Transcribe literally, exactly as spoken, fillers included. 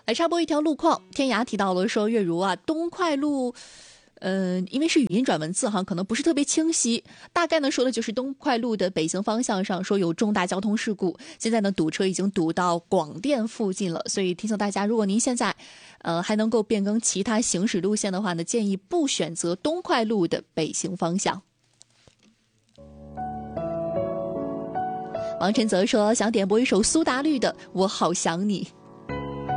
来插播一条路况，天涯提到了说，月如啊，东快路。呃，因为是语音转文字哈，可能不是特别清晰。大概呢说的就是东快路的北行方向上说有重大交通事故，现在呢堵车已经堵到广电附近了，所以提醒大家，如果您现在呃还能够变更其他行驶路线的话呢，建议不选择东快路的北行方向。王晨则说想点播一首苏打绿的《我好想你》。